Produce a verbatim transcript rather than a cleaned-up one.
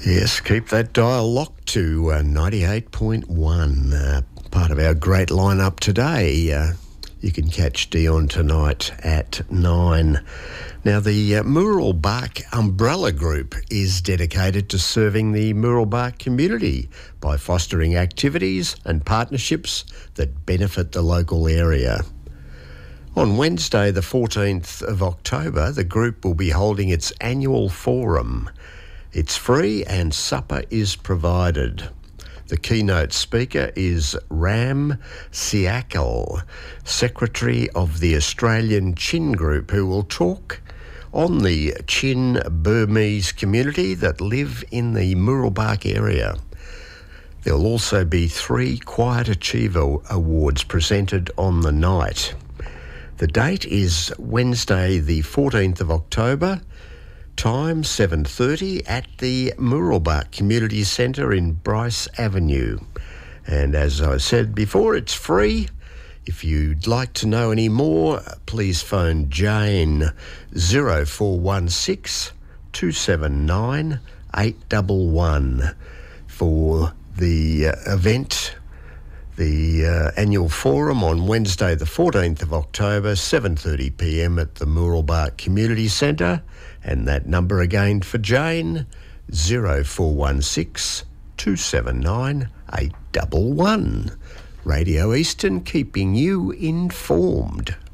Yes, keep that dial locked to uh, ninety-eight point one, uh, part of our great lineup today. Uh, you can catch Dion tonight at nine. Now, the uh, Mooroolbark Umbrella Group is dedicated to serving the Mooroolbark community by fostering activities and partnerships that benefit the local area. On Wednesday, the fourteenth of October, the group will be holding its annual forum. It's free and supper is provided. The keynote speaker is Ram Siakal, Secretary of the Australian Chin Group, who will talk on the Chin Burmese community that live in the Mooroolbark area. There will also be three Quiet Achiever Awards presented on the night. The date is Wednesday the fourteenth of October, time seven thirty at the Mooroolbark Community Centre in Bryce Avenue. And as I said before, it's free. If you'd like to know any more, please phone Jane zero four one six, two seven nine, eight one one for the uh, event. The uh, annual forum on Wednesday the fourteenth of October, seven thirty p m at the Mooroolbark Community Centre. And that number again for Jane, zero four one six, two seven nine, eight one one. Radio Eastern, keeping you informed.